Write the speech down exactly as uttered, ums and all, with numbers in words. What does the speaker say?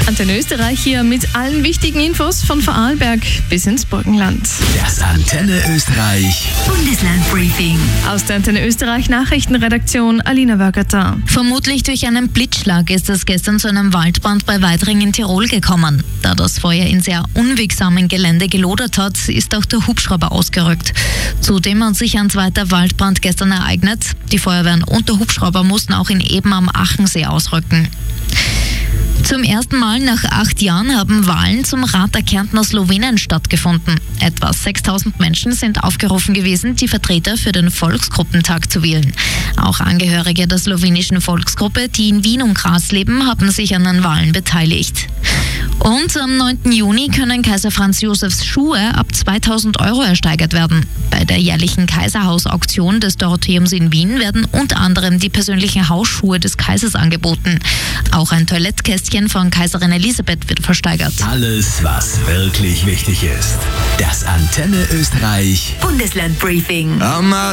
Antenne Österreich hier mit allen wichtigen Infos von Vorarlberg bis ins Burgenland. Das Antenne Österreich Bundesland-Briefing. Aus der Antenne Österreich Nachrichtenredaktion Alina Wörgerter. Vermutlich durch einen Blitzschlag ist es gestern zu einem Waldbrand bei Weidring in Tirol gekommen. Da das Feuer in sehr unwegsamen Gelände gelodert hat, ist auch der Hubschrauber ausgerückt. Zudem hat sich ein zweiter Waldbrand gestern ereignet. Die Feuerwehren und der Hubschrauber mussten auch in Eben am Achensee ausrücken. Zum ersten Mal nach acht Jahren haben Wahlen zum Rat der Kärntner Slowenen stattgefunden. Etwa sechstausend Menschen sind aufgerufen gewesen, die Vertreter für den Volksgruppentag zu wählen. Auch Angehörige der slowenischen Volksgruppe, die in Wien und Graz leben, haben sich an den Wahlen beteiligt. Und am neunten Juni können Kaiser Franz Josefs Schuhe ab zweitausend Euro ersteigert werden. Bei der jährlichen Kaiserhaus-Auktion des Dorotheums in Wien werden unter anderem die persönlichen Hausschuhe des Kaisers angeboten. Auch ein Toilettkästchen von Kaiserin Elisabeth wird versteigert. Alles, was wirklich wichtig ist. Das Antenne Österreich Bundesland-Briefing.